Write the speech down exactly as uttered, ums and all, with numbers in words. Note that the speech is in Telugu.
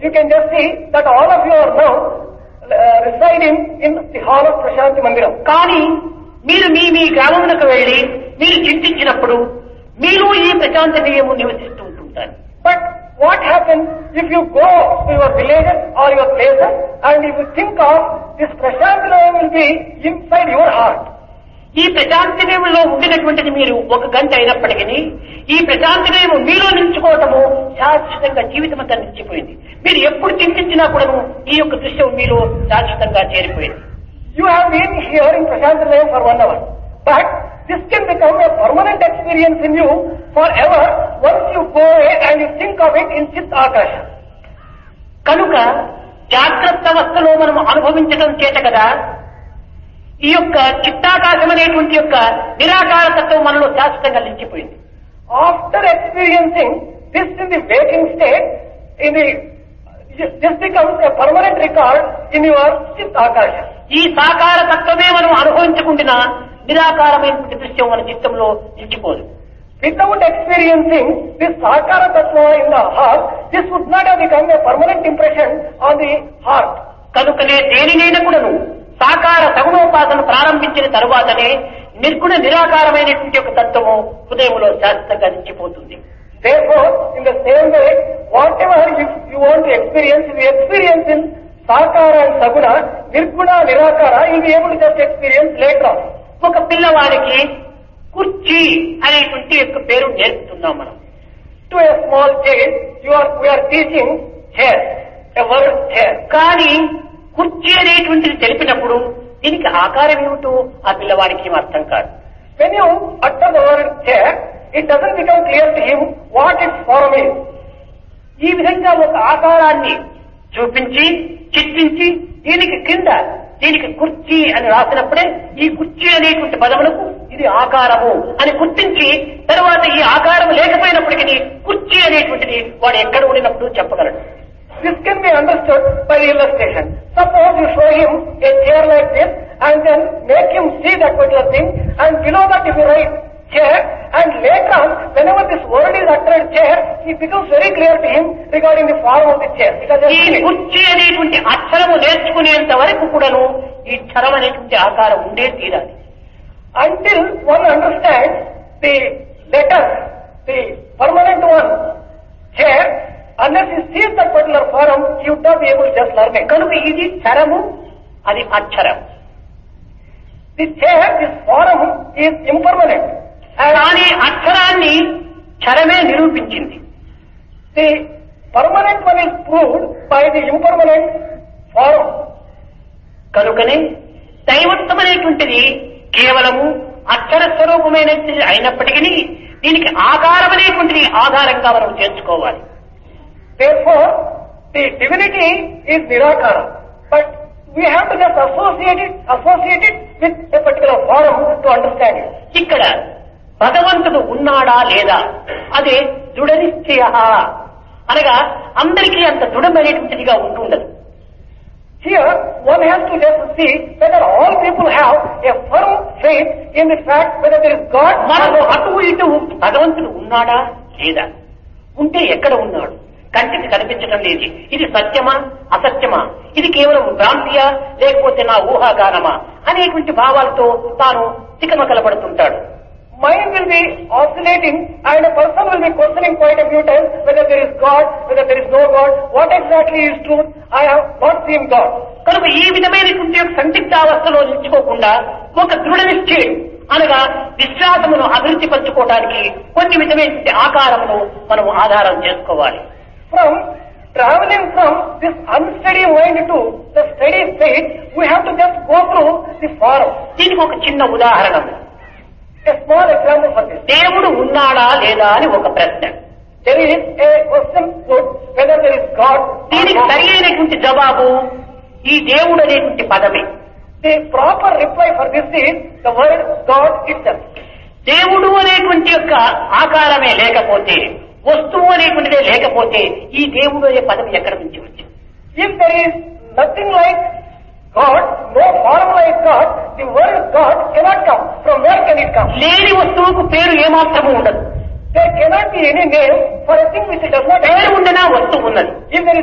you can just see that all of you are now uh, residing in the hall of Prashanti Mandiram. కానీ మీరు మీ మీ గ్రామమునకు వెళ్లి మీరు చింతించినప్పుడు మీరు ఈ ప్రశాంత నిలయము నివసిస్తూ ఉంటుంటారు. But what happens if you go to your villages or your places and if you think of this Prashanti Nilayam will be inside your heart. ఈ ప్రశాంతి నిలయంలో ఉండినటువంటిది మీరు ఒక గంట అయినప్పటికీ ఈ ప్రశాంతి నిలయం మీలో నిలుచుకోవటము శాశ్వతంగా జీవితం అంతా నిలిచిపోయింది. మీరు ఎప్పుడు చింతించినా కూడా ఈ యొక్క దృశ్యం మీలో శాశ్వతంగా చేరిపోయింది. You have been here in Prashanti Nilayam for one hour, but this can become a permanent experience in you forever once you go away and you think of it in Chit Akasha. కనుక జాగ్రత్త అవస్థలో మనం అనుభవించడం చేత కదా ఈ యొక్క చిత్తాకాశం అనేటువంటి యొక్క నిరాకార తత్వం మనలో శాశ్వతంగా నిలిచిపోయింది. After experiencing this in the waking state, in the this becomes a permanent record in your Chit Akasha. ఈ సాకార తత్వమే మనం అనుభవించకుండా నిరాకారమైనటువంటి దృశ్యం మన చిత్తంలో నిలిచిపోదు. Without experiencing this Sakara Tattva in the heart, this would not have become a permanent impression on the heart. కనుకనే దేనినైనా కూడాను సాకార సగుణోపాసన ప్రారంభించిన తరువాతనే నిర్గుణ నిరాకారమైనటువంటి ఒక తత్వము హృదయంలో శాశ్వతంగా నిలిచిపోతుంది. Therefore, in the same way, whatever you, you want to experience, if you experience in Sakara and Saguna, Nirguna, Nirakara, you will be able to just experience later on. ఒక పిల్లవాడికి కుర్చీ అనేటువంటి యొక్క పేరు నేర్పుతున్నాం మనం. To a small child, you are, we are teaching chair, a word chair. కానీ కుర్చీ అనేటువంటిది తెలిపినప్పుడు దీనికి ఆకారం ఏమిటో ఆ పిల్లవాడికి ఏం అర్థం కాదు. When you utter the word chair, it doesn't become clear to him what its form is. ఈ విధంగా ఒక ఆకారాన్ని చూపించి చిత్రించి దీనికి కింద దీనికి కుర్చీ అని రాసినప్పుడే ఈ కుర్చీ అనేటువంటి పదములకు ఇది ఆకారము అని గుర్తించి తర్వాత ఈ ఆకారం లేకపోయినప్పటికీ కుర్చీ అనేటువంటిది వాడు ఎక్కడ ఉండినప్పుడు చెప్పగలడు. This can be understood by the illustration. Suppose you show him a chair like this and then make him see that particular thing, and below that if you write chair, and later on whenever this word is uttered chair, it becomes very clear to him regarding the form of the chair. ఈ కుర్చీ అనేటువంటి అక్షరము నేర్చుకునేంత వరకు కూడాను ఈ క్షరం అనేటువంటి ఆకారం ఉండే తీరాలి. Until one understands the letter, the permanent one, chair, unless he sees that particular form, he would not be able to just learn it. కనుక ఇది క్షరము, అది అక్షరం. The chair, this form is impermanent. కానీ అక్షరాన్ని క్షరమే నిరూపించింది. The permanent one is proved by the impermanent form. కనుకనే దైవత్వమైనటువంటిది కేవలము అక్షర స్వరూపమైనది అయినప్పటికీ దీనికి ఆకారం అనేటువంటిది ఆధారంగా మనం చేర్చుకోవాలి. Therefore, the divinity is Nirakara, but we have to just associate it, associate it with a particular form to understand it. ఇక్కడ భగవంతుడు ఉన్నాడా లేదా అదే దృఢ నిశ్చయ అనగా అందరికీ అంత దృఢమైనటువంటిదిగా ఉంటుండదు. Here, one has to just see whether all people have a firm faith in the fact whether there is God. మనకు అటు ఇటు భగవంతుడు ఉన్నాడా లేదా, ఉంటే ఎక్కడ ఉన్నాడు, కంటికి కనిపించడం లేదు, ఇది సత్యమా అసత్యమా, ఇది కేవలం భ్రాంతియా లేకపోతే నా ఊహాగానమా అనేటువంటి భావాలతో తాను తికమకలపడుతుంటాడు. Mind will be oscillating and a person will be questioning quite a few times whether there is God, whether there is no God, what exactly is truth, I have not seen God. కనుక ఈ విధమైనటువంటి సందిగ్ధావస్థలో నిలుచుకోకుండా ఒక దృఢ నిశ్చయం అనగా విశ్వాసమును అభివృద్ధి పరచుకోవడానికి కొన్ని విధమైనటువంటి ఆకారమును మనం ఆధారం చేసుకోవాలి. From traveling from this unsteady mind to the steady faith, we have to just go through the form. దీనికి ఒక చిన్న ఉదాహరణ, a small example for this. దేవుడు ఉన్నాడా లేదా అని ఒక ప్రశ్న. There is a question put whether there is God. దీనికి సరి అయినటువంటి జవాబు ఈ దేవుడు అనేటువంటి పదమే. The proper reply for this is the word God itself. దేవుడు అనేటువంటి యొక్క ఆకారమే లేకపోతే, వస్తువు అనేటువంటిదే లేకపోతే ఈ దేవుడు అనే పదం ఎక్కడ నుంచి వచ్చింది? If there is nothing like God, no form like God, the word God cannot come. From where can it come? లేని వస్తువుకు పేరు ఏమాత్రము ఉండదు. There cannot be any name for a thing which does not. పేరు ఉండనా వస్తువు ఉన్నది. If there is